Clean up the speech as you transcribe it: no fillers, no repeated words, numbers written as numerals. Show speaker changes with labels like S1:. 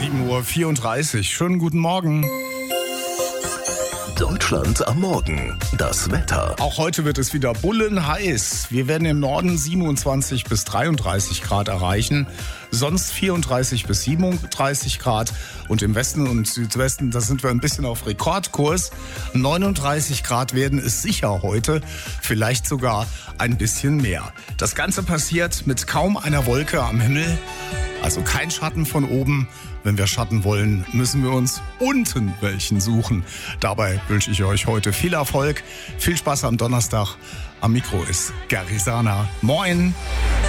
S1: 7:34 Uhr. Schönen guten Morgen.
S2: Deutschland am Morgen. Das Wetter.
S1: Auch heute wird es wieder bullenheiß. Wir werden im Norden 27 bis 33 Grad erreichen, sonst 34 bis 37 Grad. Und im Westen und Südwesten, da sind wir ein bisschen auf Rekordkurs. 39 Grad werden es sicher heute, vielleicht sogar ein bisschen mehr. Das Ganze passiert mit kaum einer Wolke am Himmel, also kein Schatten von oben. Wenn wir Schatten wollen, müssen wir uns unten welchen suchen. Dabei wünsche ich euch heute viel Erfolg, viel Spaß am Donnerstag. Am Mikro ist Garisana. Moin!